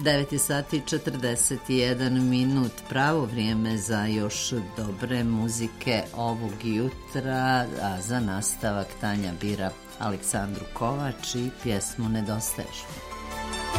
9 sati 41 minut, pravo vrijeme za još dobre muzike ovog jutra, a za nastavak Tanja bira Aleksandru Kovač i pjesmu Nedostaješ mi.